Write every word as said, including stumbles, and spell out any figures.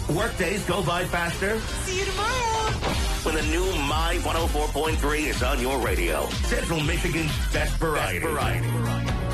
Workdays go by faster. See you tomorrow. When the new My one oh four point three is on your radio. Central Michigan's best variety. Best variety.